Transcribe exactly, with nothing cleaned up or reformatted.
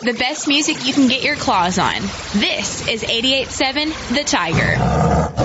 the best music you can get your claws on. This is eighty-eight point seven The Tiger.